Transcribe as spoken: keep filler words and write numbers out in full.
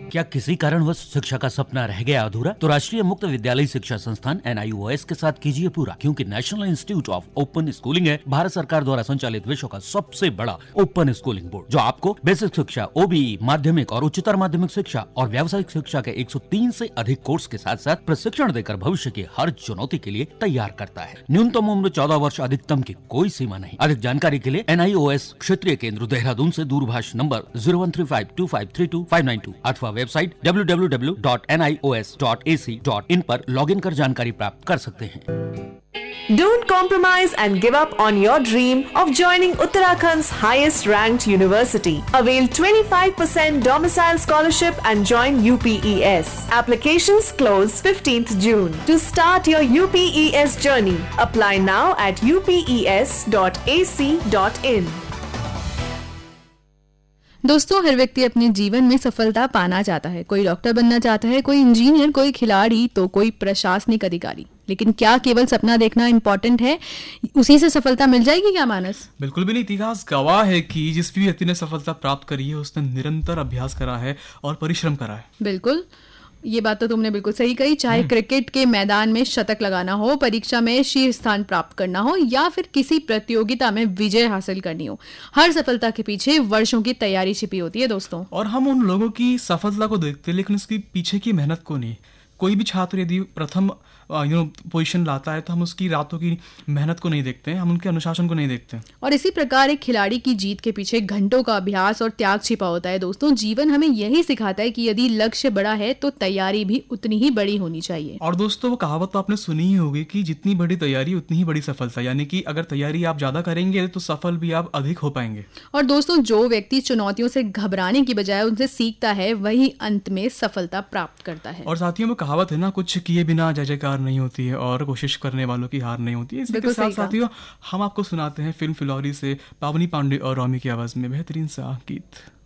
क्या किसी कारणवश शिक्षा का सपना रह गया अधूरा? तो राष्ट्रीय मुक्त विद्यालय शिक्षा संस्थान एन आई ओ एस के साथ कीजिए पूरा, क्योंकि national institute of open schooling है भारत सरकार द्वारा संचालित विश्व का सबसे बड़ा ओपन स्कूलिंग बोर्ड, जो आपको बेसिक शिक्षा, ओ बी ई, माध्यमिक और उच्चतर माध्यमिक शिक्षा और व्यावसायिक शिक्षा के एक सौ तीन से अधिक कोर्स के साथ साथ प्रशिक्षण देकर भविष्य की हर चुनौती के लिए तैयार करता है। न्यूनतम उम्र चौदह वर्ष, अधिकतम की कोई सीमा नहीं। अधिक जानकारी के लिए एन आई ओ एस क्षेत्रीय केंद्र देहरादून से दूरभाष number zero one three five to five three to five nine to अथवा website W W W dot N I O S dot A C dot in पर लॉगिन कर जानकारी प्राप्त कर सकते हैं। Don't compromise and give up on your dream of joining Uttarakhnd's highest ranked university. Avail twenty-five percent domicile scholarship and join U P E S. Applications close fifteenth June. To start your U P E S journey, apply now at u p e s dot a c dot in. दोस्तों, हर व्यक्ति अपने जीवन में सफलता पाना चाहता है। कोई डॉक्टर बनना चाहता है, कोई इंजीनियर, कोई खिलाड़ी, तो कोई प्रशासनिक अधिकारी। लेकिन क्या केवल सपना देखना इम्पोर्टेंट है? उसी से सफलता मिल जाएगी क्या मानस? बिल्कुल भी नहीं। इतिहास गवाह है कि जिस भी व्यक्ति ने सफलता प्राप्त करी है उसने निरंतर अभ्यास करा है और परिश्रम करा है। बिल्कुल, ये बात तो तुमने बिल्कुल सही कही। चाहे क्रिकेट के मैदान में शतक लगाना हो, परीक्षा में शीर्ष स्थान प्राप्त करना हो या फिर किसी प्रतियोगिता में विजय हासिल करनी हो, हर सफलता के पीछे वर्षों की तैयारी छिपी होती है दोस्तों। और हम उन लोगों की सफलता को देखते हैं लेकिन उसके पीछे की मेहनत को नहीं। कोई भी छात्र यदि प्रथम यू नो पोजीशन लाता है तो हम उसकी रातों की मेहनत को नहीं देखते हैं, हम उनके अनुशासन को नहीं देखते हैं। और इसी प्रकार एक खिलाड़ी की जीत के पीछे घंटों का अभ्यास और त्याग छिपा होता है दोस्तों। जीवन हमें यही सिखाता है कि यदि लक्ष्य बड़ा है तो तैयारी भी उतनी ही बड़ी होनी चाहिए। और दोस्तों, वो कहावत तो आपने सुनी ही होगी कि जितनी बड़ी तैयारी उतनी ही बड़ी सफलता, यानी कि अगर तैयारी आप ज्यादा करेंगे तो सफल भी आप अधिक हो पाएंगे। और दोस्तों, जो व्यक्ति चुनौतियों से घबराने की बजाय उनसे सीखता है वही अंत में सफलता प्राप्त करता है। और साथियों, में कहावत है ना, कुछ किए बिना जय जयकार नहीं होती है और कोशिश करने वालों की हार नहीं होती है। इसी के साथ साथियों, हम आपको सुनाते हैं फिल्म फिलौरी से पावनी पांडे और रॉमी की आवाज में बेहतरीन सा गीत।